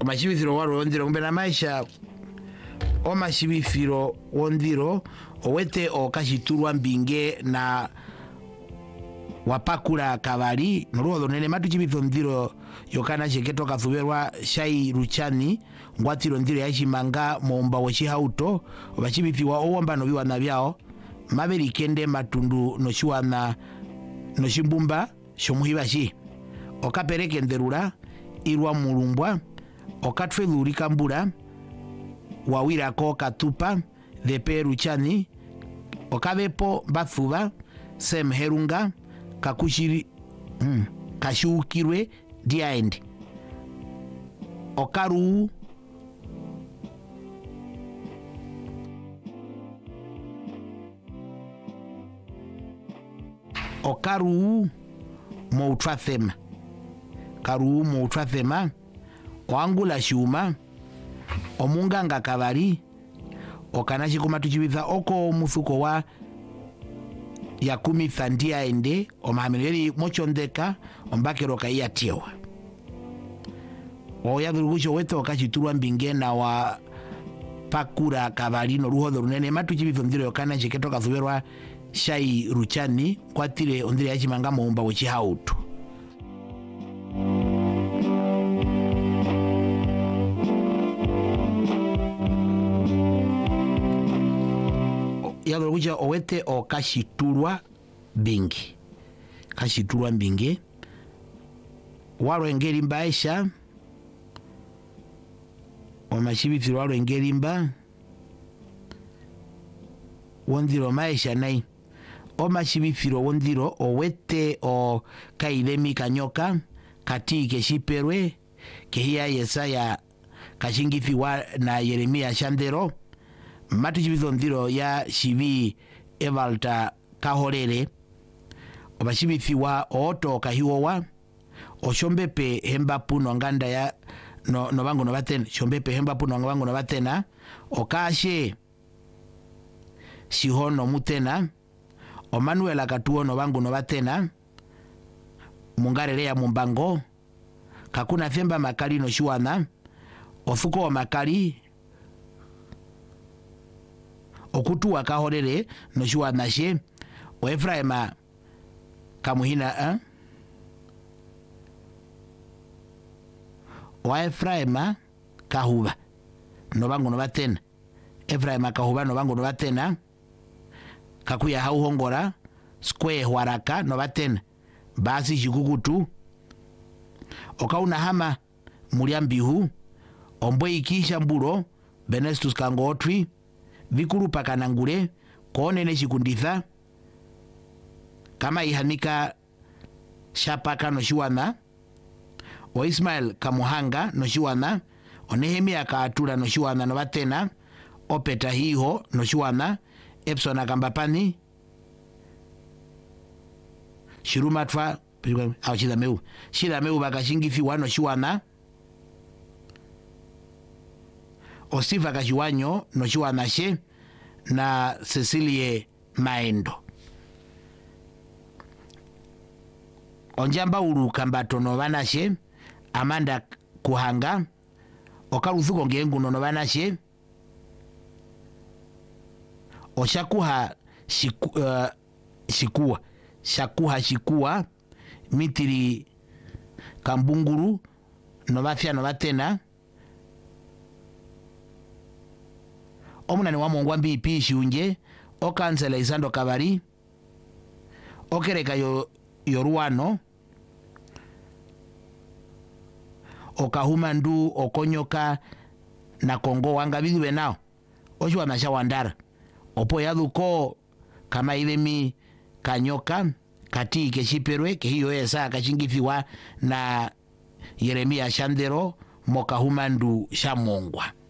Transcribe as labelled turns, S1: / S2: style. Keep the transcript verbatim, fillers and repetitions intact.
S1: omashibithiro waro wondiro ngumbe na maisha omashibithiro wondiro owete okashiturwa mbinge na wapakula kabali noluho nene matu chibitho ndiro yokana cheketo kathuberwa shai ruchani ngwatiro ndiro yachimanga momba wechihauto obachibithiwa owamba no biwana byao maberi kende matundu no chiwana no chimbumba shomuhibashi okapereke nderura irwa mulumbwa okatwe luri kambura wawira ko katupa de peruchani okabepo bathuba sem herunga kakushiri mm, kashukirwe diaendi okaru okaru moutrathema karu moutrathema oangula shuma omunganga kabari okanashi kumatuchibitha oko muthuko wa yakumi thandia ende omahamireri mochondeka ombakero kaiya tiewa o yadhurugusho weto okachiturwa mbinge na wa pakura kabari no ruho runene matuchibitho ndiro yokana cheketo kathuberwa shai ruchani kwatire ondire yachimanga momba wechihauto yadhurugusho owete okashiturwa bingi kashiturwa mbinge waro engeri mbaisha omashibithiro waro engeri mba wondiro maisha nai omashibithiro wondiro owete o kaidemi kanyoka kati keshiperwe kehia Yesaya kashingithiwa na Yeremia shandero matu chibitho ndiro ya shibi evalta kahorere obashibithiwa oto kahiwowa oshombepe hemba puno nganda ya no, no bango no batena shombepe hemba puno bango no batena okashe shihono mutena o Manuel akatuo no bango no batena mungarere ya mumbango kakuna themba makali no shuana ofuko wa makali okutuwa kahorere no shuana she o Efraima kamuhina eh? o Efraima kahuba no bango no batena Efraima kahuba no bango no batena kakuya hauhongora square waraka no batena basi jikukutu okauna hama muliambihu ombwe ikisha mburo Benestus kangotwi vikuru pakanangule koonene shikunditha kama ihanika shapaka no shiwana o Ismael kamuhanga no shiwana o Nehemia kaatula no shiwana no batena o Petahiho no shiwana Epson akambapani shirumatwa au shidameu shidameu bakashingithiwa no shiwana o Sifa kashiwanyo no shiwana she na Cecilie Maendo onjamba uru kambato no banashe Amanda kuhanga okaruthuko ngengu no banashe oshakuha shiku, uh, shikuwa shakuha shikuwa mitiri kambunguru no bafya no batena omunani wa mongwa mbi pishunje okansela isando kabari okereka yo yoruano okahuma ndu okonyoka na Kongo wanga bidwe nao oshwa na shawandara opo yadhuko kama ilemi kanyoka kati keshiperwe kehiyo esa kachingithiwa na Yeremia shandero mokahuma ndu shamongwa